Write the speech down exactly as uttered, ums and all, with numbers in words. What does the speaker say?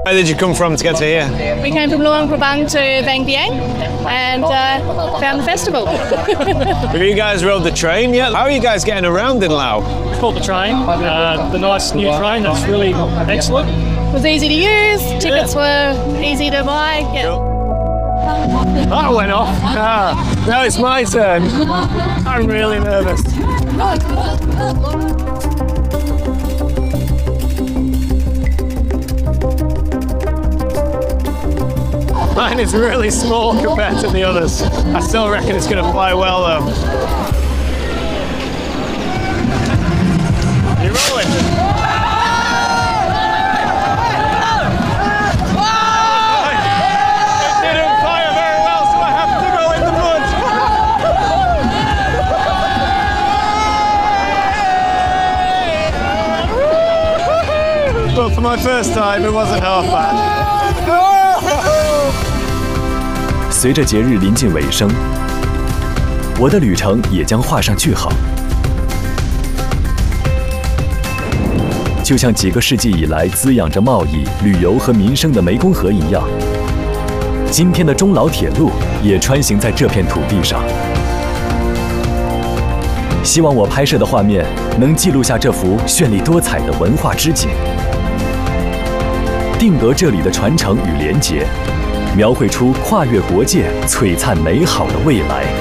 Where did you come from to get to here? We came from Luang Prabang to Vang Vieng and uh, found the festival. Have you guys rode the train yet? How are you guys getting around in Laos? It's called the train, uh, the nice new train that's really excellent. It was easy to use, tickets were easy to buy. Yeah. That went off. Ah, now it's my turn. I'm really nervous. Mine is really small compared to the others. I still reckon it's going to fly well though. You're rolling. It didn't fire very well, so I have to go in the mud. But for my first time, it wasn't half bad. 随着节日临近尾声，我的旅程也将画上句号。就像几个世纪以来滋养着贸易、旅游和民生的湄公河一样，今天的中老铁路也穿行在这片土地上。希望我拍摄的画面能记录下这幅绚丽多彩的文化之景，定格这里的传承与连结。 描绘出跨越国界、璀璨美好的未来。